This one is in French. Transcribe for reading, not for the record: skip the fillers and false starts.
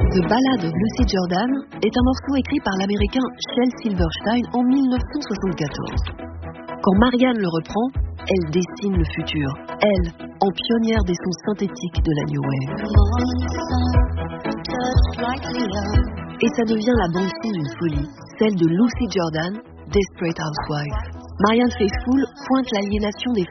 The Ballad of Lucy Jordan est un morceau écrit par l'américain Shel Silverstein en 1974. Quand Marianne le reprend, elle dessine le futur, elle, en pionnière des sons synthétiques de la New Wave. Et ça devient la bande-son d'une folie, celle de Lucy Jordan, Desperate Housewife. Marianne Faithfull pointe l'aliénation des